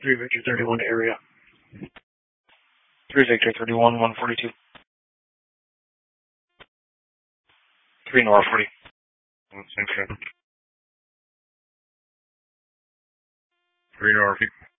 3 Victor 31 area. 3 Victor 31, 142. 3 Nora 40. Same shit. 3 Nora 40.